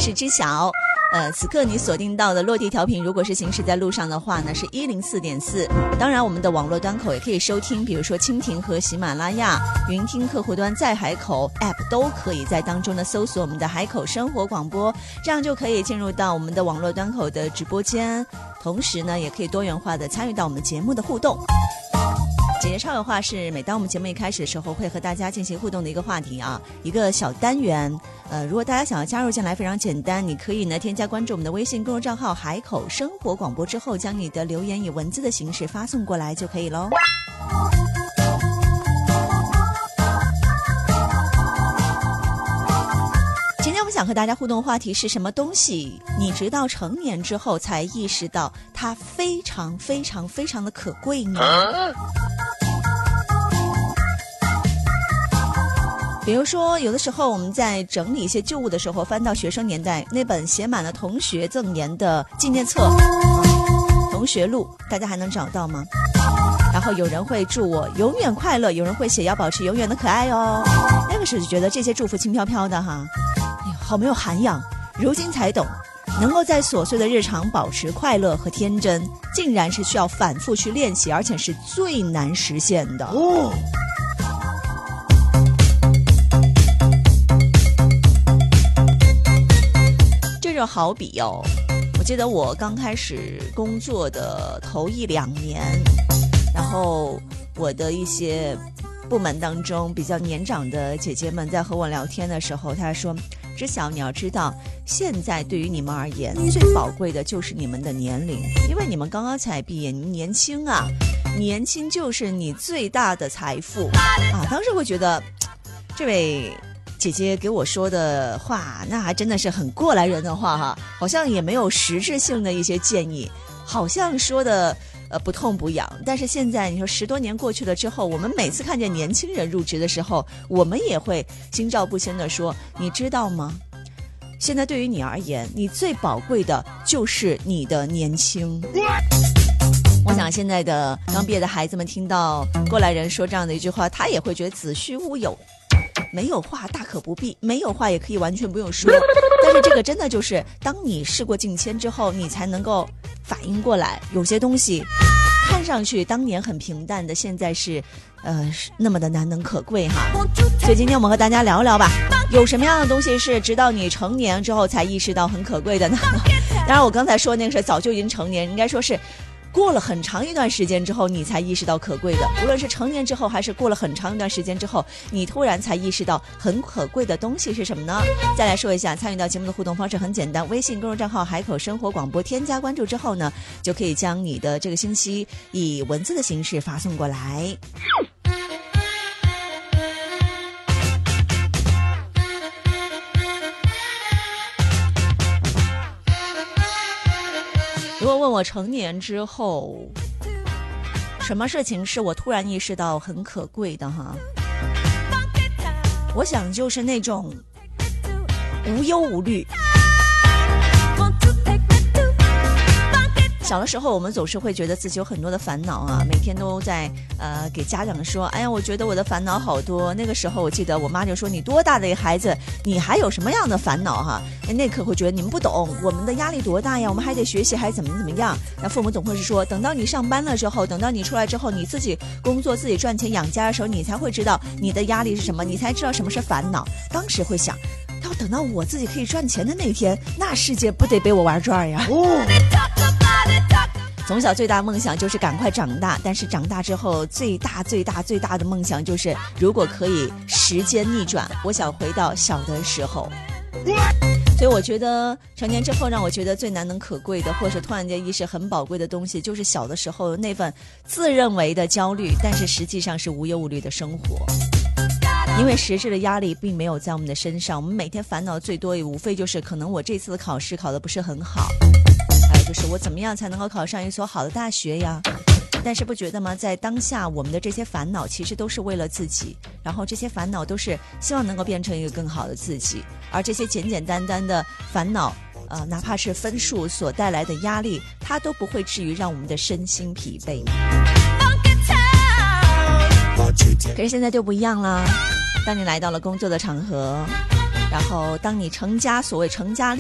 是知晓。此刻你锁定到的落地调频，如果是行驶在路上的话呢，是104.4。当然，我们的网络端口也可以收听，比如说蜻蜓和喜马拉雅、云听客户端在海口 App 都可以在当中呢搜索我们的海口生活广播，这样就可以进入到我们的网络端口的直播间，同时呢，也可以多元化的参与到我们节目的互动。姐姐超有话是每当我们节目一开始的时候会和大家进行互动的一个话题啊，一个小单元。如果大家想要加入进来非常简单，你可以呢添加关注我们的微信公众账号海口生活广播之后，将你的留言以文字的形式发送过来就可以咯。今天我们想和大家互动话题是什么东西你直到成年之后才意识到它非常非常非常的可贵呢？比如说有的时候我们在整理一些旧物的时候，翻到学生年代那本写满了同学赠言的纪念册同学录，大家还能找到吗？然后有人会祝我永远快乐，有人会写要保持永远的可爱哦。那个时候就觉得这些祝福轻飘飘的哈，好没有涵养。如今才懂，能够在琐碎的日常保持快乐和天真，竟然是需要反复去练习，而且是最难实现的哦。这就好比哦，我记得我刚开始工作的头1、2年，然后我的一些部门当中比较年长的姐姐们在和我聊天的时候，她说：知晓你要知道，现在对于你们而言最宝贵的就是你们的年龄，因为你们刚刚才毕业，你们年轻啊，年轻就是你最大的财富啊！当时会觉得这位姐姐给我说的话，那还真的是很过来人的话哈，好像也没有实质性的一些建议，好像说的不痛不痒。但是现在你说10多年过去了之后，我们每次看见年轻人入职的时候，我们也会心照不宣的说，你知道吗？现在对于你而言，你最宝贵的就是你的年轻。我想现在的刚毕业的孩子们听到过来人说这样的一句话，他也会觉得子虚乌有，没有话大可不必，没有话也可以完全不用说。但是这个真的就是当你事过境迁之后，你才能够反应过来，有些东西看上去当年很平淡的，现在是那么的难能可贵哈。所以今天我们和大家聊一聊吧，有什么样的东西是直到你成年之后才意识到很可贵的呢？当然我刚才说那个是早就已经成年，应该说是过了很长一段时间之后你才意识到可贵的，无论是成年之后还是过了很长一段时间之后，你突然才意识到很可贵的东西是什么呢？再来说一下参与到节目的互动方式很简单，微信公众账号海口生活广播添加关注之后呢，就可以将你的这个信息以文字的形式发送过来。如果问我成年之后什么事情是我突然意识到很可贵的哈，我想就是那种无忧无虑。小的时候我们总是会觉得自己有很多的烦恼啊，每天都在给家长说，哎呀我觉得我的烦恼好多。那个时候我记得我妈就说，你多大的一个孩子你还有什么样的烦恼哈？那刻会觉得你们不懂我们的压力多大呀，我们还得学习还怎么样。那父母总会是说，等到你上班了之后，等到你出来之后，你自己工作自己赚钱养家的时候，你才会知道你的压力是什么，你才知道什么是烦恼。当时会想，要等到我自己可以赚钱的那天，那世界不得被我玩转呀。从小最大梦想就是赶快长大，但是长大之后最大的梦想就是，如果可以时间逆转，我想回到小的时候。所以我觉得成年之后让我觉得最难能可贵的，或者突然间意识很宝贵的东西，就是小的时候那份自认为的焦虑，但是实际上是无忧无虑的生活。因为实质的压力并没有在我们的身上，我们每天烦恼最多也无非就是可能我这次的考试考得不是很好，还有就是我怎么样才能够考上一所好的大学呀。但是不觉得吗，在当下我们的这些烦恼其实都是为了自己，然后这些烦恼都是希望能够变成一个更好的自己，而这些简简单单的烦恼哪怕是分数所带来的压力，它都不会至于让我们的身心疲惫。可是现在就不一样了，当你来到了工作的场合，然后当你成家，所谓成家